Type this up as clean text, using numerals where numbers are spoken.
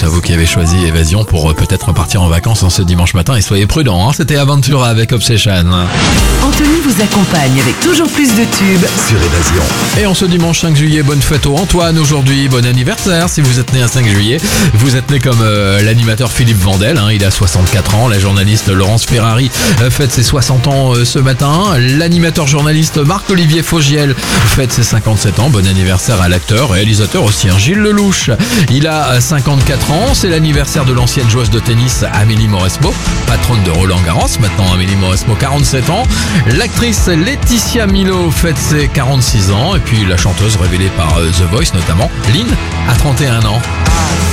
vous qui avez choisi Évasion pour peut-être partir en vacances en ce dimanche matin, et soyez prudents, hein. C'était Aventura avec Obsession. Anthony vous accompagne avec toujours plus de tubes sur Évasion. Et en ce dimanche 5 juillet, bonne fête au Antoine aujourd'hui, bon anniversaire si vous êtes né un 5 juillet. Vous êtes né comme l'animateur Philippe Vandel, hein, il a 64 ans. La journaliste Laurence Ferrari fête ses 60 ans ce matin. L'animateur journaliste Marc-Olivier Fogiel fête ses 57 ans. Bon anniversaire à l'acteur, réalisateur aussi, hein, Gilles Lelouch. Il a 54 ans. C'est l'anniversaire de l'ancienne joueuse de tennis Amélie Mauresmo, patronne de Roland Garros. Maintenant Amélie Mauresmo, 47 ans. L'actrice Laetitia Milo fête ses 46 ans. Et puis la chanteuse révélée par The Voice notamment, Lynn, a 31 ans.